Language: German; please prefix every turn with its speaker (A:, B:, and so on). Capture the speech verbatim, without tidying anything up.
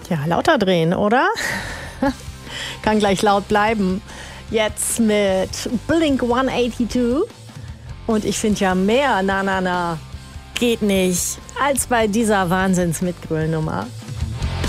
A: Ja, lauter drehen, oder? Kann gleich laut bleiben. Jetzt mit Blink hundertzweiundachtzig. Und ich finde ja mehr, na na na, geht nicht, als bei dieser Wahnsinns-Mitgröl-Nummer.